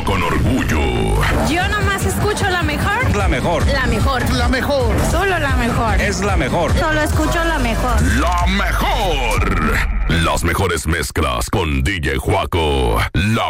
con orgullo. Yo nomás escucho la mejor. La mejor. La mejor. La mejor. Solo la mejor. Es la mejor. Solo escucho la mejor. La mejor. Las mejores mezclas con DJ Juaco. La